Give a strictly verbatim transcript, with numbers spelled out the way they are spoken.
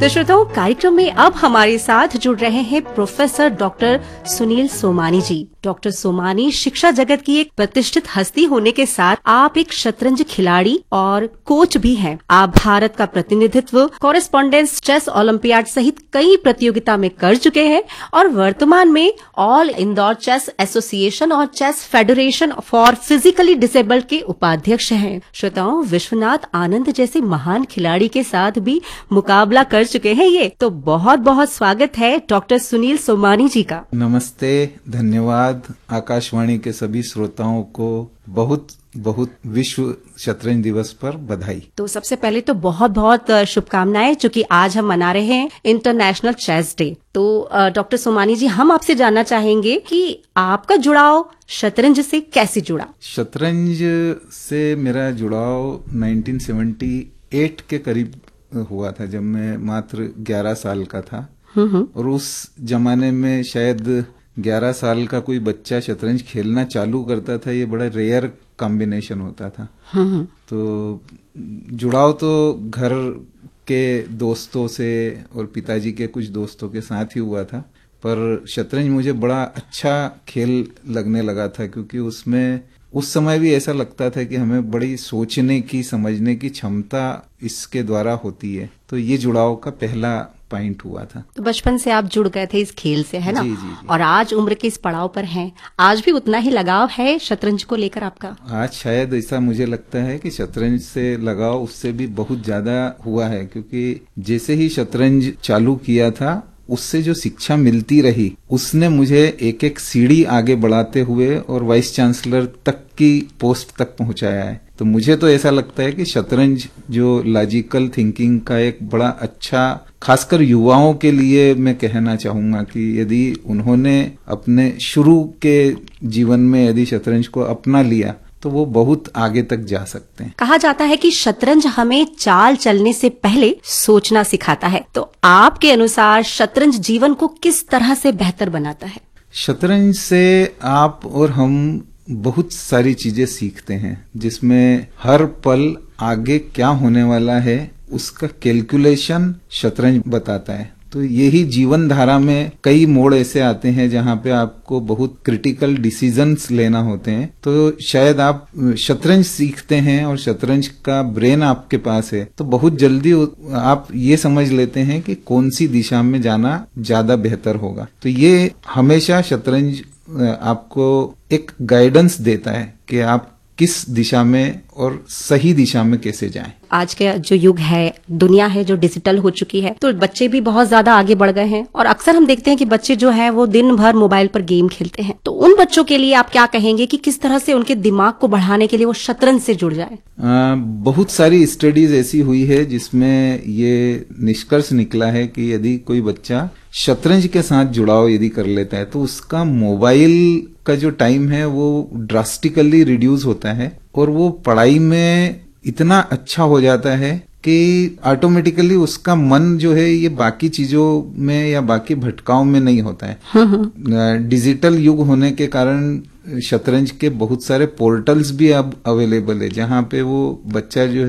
तो श्रोताओं, कार्यक्रम में अब हमारे साथ जुड़ रहे हैं प्रोफेसर डॉक्टर सुनील सोमानी जी। डॉक्टर सोमानी शिक्षा जगत की एक प्रतिष्ठित हस्ती होने के साथ आप एक शतरंज खिलाड़ी और कोच भी हैं। आप भारत का प्रतिनिधित्व कॉरेस्पॉन्डेंस चेस ओलंपियाड सहित कई प्रतियोगिता में कर चुके हैं और वर्तमान में ऑल इंदौर चेस एसोसिएशन और chess federation for physically disabled के उपाध्यक्ष हैं। श्रोताओं, विश्वनाथ आनंद जैसे महान खिलाड़ी के साथ भी मुकाबला कर चुके हैं ये। तो बहुत बहुत स्वागत है डॉक्टर सुनील सोमानी जी का। नमस्ते, धन्यवाद। आकाशवाणी के सभी श्रोताओं को बहुत बहुत विश्व शतरंज दिवस पर बधाई। तो सबसे पहले तो बहुत बहुत शुभकामनाएं, क्योंकि आज हम मना रहे हैं इंटरनेशनल चेस डे। तो डॉक्टर सोमानी जी, हम आपसे जानना चाहेंगे कि आपका जुड़ाव शतरंज से कैसे जुड़ा? शतरंज से मेरा जुड़ाव उन्नीस सौ अठहत्तर के करीब हुआ था, जब मैं मात्र ग्यारह साल का था। और उस जमाने में शायद ग्यारह साल का कोई बच्चा शतरंज खेलना चालू करता था, ये बड़ा रेयर कॉम्बिनेशन होता था। तो जुड़ाव तो घर के दोस्तों से और पिताजी के कुछ दोस्तों के साथ ही हुआ था, पर शतरंज मुझे बड़ा अच्छा खेल लगने लगा था, क्योंकि उसमें उस समय भी ऐसा लगता था कि हमें बड़ी सोचने की, समझने की क्षमता इसके द्वारा होती है। तो ये जुड़ाव का पहला पॉइंट हुआ था। तो बचपन से आप जुड़ गए थे इस खेल से, है ना? जी, जी, जी। और आज उम्र के इस पड़ाव पर हैं, आज भी उतना ही लगाव है शतरंज को लेकर आपका? आज शायद ऐसा मुझे लगता है कि शतरंज से लगाव उससे भी बहुत ज्यादा हुआ है, क्योंकि जैसे ही शतरंज चालू किया था उससे जो शिक्षा मिलती रही, उसने मुझे एक एक सीढ़ी आगे बढ़ाते हुए और वाइस चांसलर तक की पोस्ट तक पहुंचाया है। तो मुझे तो ऐसा लगता है कि शतरंज जो लॉजिकल थिंकिंग का एक बड़ा अच्छा, खासकर युवाओं के लिए मैं कहना चाहूंगा कि यदि उन्होंने अपने शुरू के जीवन में यदि शतरंज को अपना लिया तो वो बहुत आगे तक जा सकते हैं। कहा जाता है कि शतरंज हमें चाल चलने से पहले सोचना सिखाता है। तो आपके अनुसार शतरंज जीवन को किस तरह से बेहतर बनाता है? शतरंज से आप और हम बहुत सारी चीजें सीखते हैं, जिसमें हर पल आगे क्या होने वाला है उसका कैलकुलेशन शतरंज बताता है। तो यही जीवन धारा में कई मोड़ ऐसे आते हैं जहां पे आपको बहुत क्रिटिकल डिसीजंस लेना होते हैं। तो शायद आप शतरंज सीखते हैं और शतरंज का ब्रेन आपके पास है, तो बहुत जल्दी आप ये समझ लेते हैं कि कौन सी दिशा में जाना ज्यादा बेहतर होगा। तो ये हमेशा शतरंज आपको एक गाइडेंस देता है कि आप किस दिशा में और सही दिशा में कैसे जाएं। आज के जो युग है, दुनिया है जो डिजिटल हो चुकी है, तो बच्चे भी बहुत ज्यादा आगे बढ़ गए हैं और अक्सर हम देखते हैं कि बच्चे जो हैं वो दिन भर मोबाइल पर गेम खेलते हैं। तो उन बच्चों के लिए आप क्या कहेंगे कि किस तरह से उनके दिमाग को बढ़ाने के लिए वो शतरंज से जुड़ जाए? आ, बहुत सारी स्टडीज ऐसी हुई है जिसमें ये निष्कर्ष निकला है कि यदि कोई बच्चा शतरंज के साथ जुड़ाव यदि कर लेता है तो उसका मोबाइल का जो टाइम है वो ड्रास्टिकली रिड्यूस होता है और वो पढ़ाई में इतना अच्छा हो जाता है कि ऑटोमेटिकली उसका मन जो है ये बाकी चीजों में या बाकी भटकाव में नहीं होता है। डिजिटल युग होने के कारण शतरंज के बहुत सारे पोर्टल्स भी अब अवेलेबल है, जहां पे वो बच्चा जो है